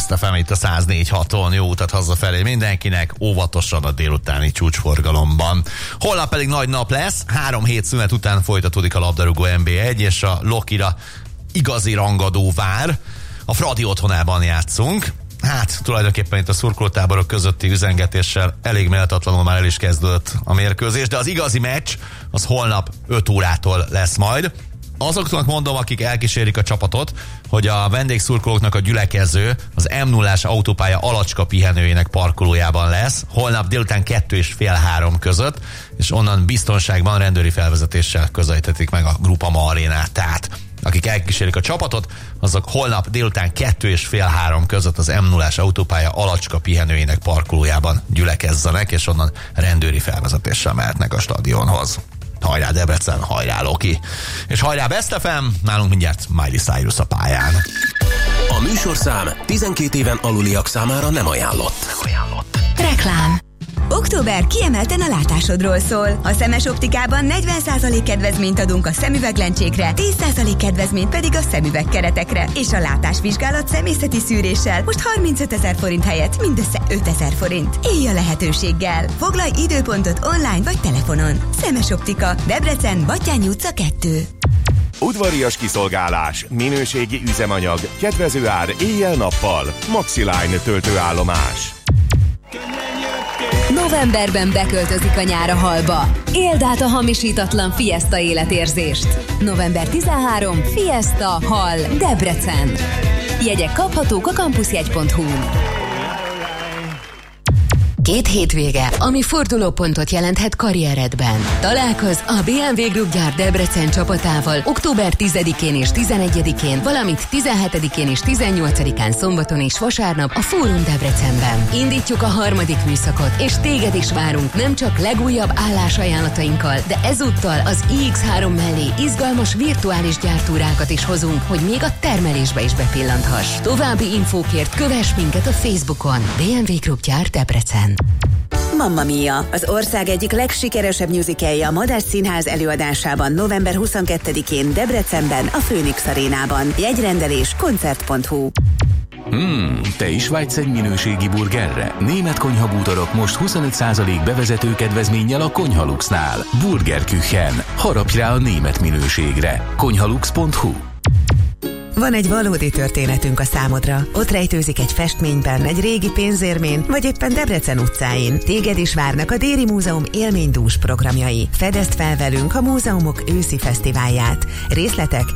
Best FM itt a 104.6-on. Jó utat hazafelé mindenkinek, óvatosan a délutáni csúcsforgalomban. Holnap pedig nagy nap lesz, 3 hét szünet után folytatódik a labdarúgó NB1, és a Lokira igazi rangadó vár. A Fradi otthonában játszunk. Hát, tulajdonképpen itt a szurkolótáborok közötti üzengetéssel elég méltatlanul már el is kezdődött a mérkőzés, de az igazi meccs az holnap 5 órától lesz majd. Azoknak mondom, akik elkísérik a csapatot, hogy a vendégszurkolóknak a gyülekező az M0-ás autópálya Alacska pihenőjének parkolójában lesz, holnap délután 2:30-3 között, és onnan biztonságban rendőri felvezetéssel közelíthetik meg a Groupama arénát. Tehát akik elkísérik a csapatot, azok holnap délután 2:30-3 között az M0-ás autópálya Alacska pihenőjének parkolójában gyülekezzenek, és onnan rendőri felvezetéssel mehetnek a stadionhoz. Hajrá Debrecen, hajrá Loki! És hajrá Best FM, nálunk mindjárt Miley Cyrus a pályán. A műsorszám 12 éven aluliak számára nem ajánlott. Reklám. Október kiemelten a látásodról szól. A Szemes Optikában 40% kedvezményt adunk a szemüveglencsékre, 10% kedvezményt pedig a szemüvegkeretekre, és a látásvizsgálat szemészeti szűréssel most 35 000 forint helyett mindössze 5 000 forint. Élj a lehetőséggel! Foglalj időpontot online vagy telefonon. Szemes Optika, Debrecen, Battyányi utca 2. Udvarias kiszolgálás, minőségi üzemanyag, kedvező ár éjjel-nappal. Maxiline töltőállomás. Novemberben beköltözik a nyár a Hallba. Éld át a hamisítatlan Fiesta életérzést. November 13. Fiesta Hall Debrecen. Jegyek kaphatók a campusjegy.hu-n. 2 hétvége, ami fordulópontot jelenthet karrieredben. Találkozz a BMW Group gyár Debrecen csapatával október 10-én és 11-én, valamint 17-én és 18-án szombaton és vasárnap a Fórum Debrecenben. Indítjuk a 3. műszakot, és téged is várunk nem csak legújabb állásajánlatainkkal, de ezúttal az iX3 mellé izgalmas virtuális gyártúrákat is hozunk, hogy még a termelésbe is bepillanthass. További infókért kövess minket a Facebookon. BMW Group gyár Debrecen. Mamma Mia, az ország egyik legsikeresebb musicalje a Madách Színház előadásában november 22-én Debrecenben, a Phoenix Arénában. Jegyrendelés koncert.hu. Te is vágysz egy minőségi burgerre? Német konyhabútorok most 25% bevezető kedvezménnyel a Konyhaluxnál. Burgerküchen. Harapj rá a német minőségre. Konyhalux.hu. Van egy valódi történetünk a számodra. Ott rejtőzik egy festményben, egy régi pénzérmén, vagy éppen Debrecen utcáin. Téged is várnak a Déri Múzeum élménydús programjai. Fedezd fel velünk a múzeumok őszi fesztiválját. Részletek